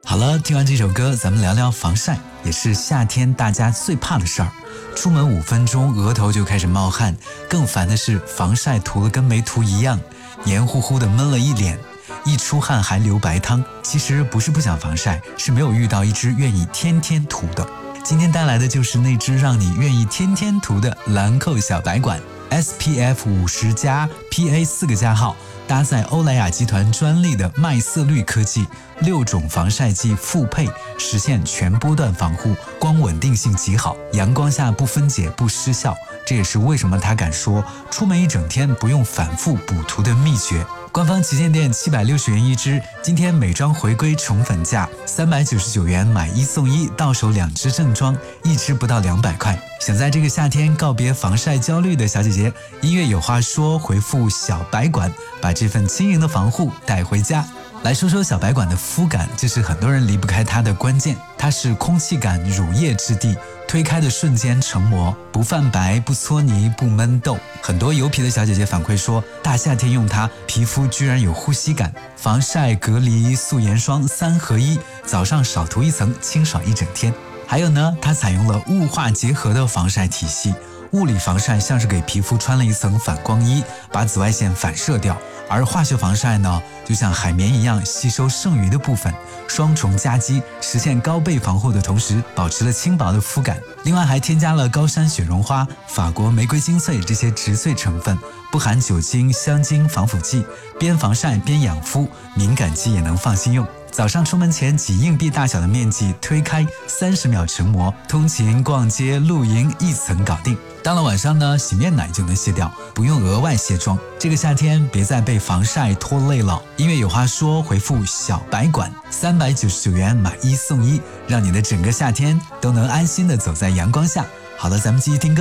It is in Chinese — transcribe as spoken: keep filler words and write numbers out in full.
好了，听完这首歌，咱们聊聊防晒，也是夏天大家最怕的事儿。出门五分钟，额头就开始冒汗，更烦的是防晒涂了跟没涂一样，黏糊糊的闷了一脸，一出汗还流白汤。其实不是不想防晒，是没有遇到一支愿意天天涂的。今天带来的就是那支让你愿意天天涂的兰蔻小白管 S P F 五十加 P A 四个加号，搭载欧莱雅集团专利的麦色绿科技，六种防晒剂复配，实现全波段防护，光稳定性极好，阳光下不分解不失效。这也是为什么他敢说出门一整天不用反复补涂的秘诀。官方旗舰店七百六十元一支，今天美妆回归宠粉价三百九十九元买一送一，到手两支正装，一支不到两百块。想在这个夏天告别防晒焦虑的小姐姐，音乐有话说，回复小白管，把这份轻盈的防护带回家。来说说小白管的肤感，这是很多人离不开它的关键。它是空气感乳液质地，推开的瞬间成膜，不泛白不搓泥不闷痘。很多油皮的小姐姐反馈说，大夏天用它，皮肤居然有呼吸感。防晒隔离素颜霜三合一，早上少涂一层，清爽一整天。还有呢，它采用了雾化结合的防晒体系，物理防晒像是给皮肤穿了一层反光衣，把紫外线反射掉，而化学防晒呢，就像海绵一样吸收剩余的部分，双重夹击，实现高倍防护的同时，保持了轻薄的肤感。另外还添加了高山雪绒花、法国玫瑰精粹这些植萃成分，不含酒精、香精、防腐剂，边防晒边养肤，敏感肌也能放心用。早上出门前挤硬币大小的面积推开，三十秒成膜，通勤、逛街、露营一层搞定。到了晚上呢，洗面奶就能卸掉，不用额外卸妆。这个夏天别再被防晒拖累了。音乐有话说，回复小白管，三百九十九元买一送一，让你的整个夏天都能安心的走在阳光下。好了，咱们继续听歌。